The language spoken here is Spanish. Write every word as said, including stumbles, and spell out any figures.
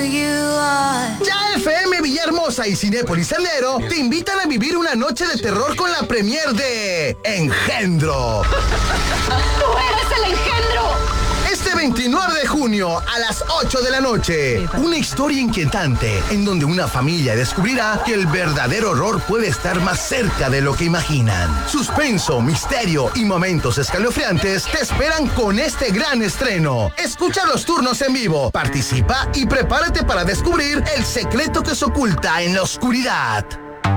Ya F M Villahermosa y Cinépolis Sendero te invitan a vivir una noche de terror con la premier de Engendro. ¡Tú eres el engendro! Este veintinueve de junio a las ocho de la noche, una historia inquietante en donde una familia descubrirá que el verdadero horror puede estar más cerca de lo que imaginan. Suspenso, misterio y momentos escalofriantes te esperan con este gran estreno. Escucha los turnos en vivo, participa y prepárate para descubrir el secreto que se oculta en la oscuridad.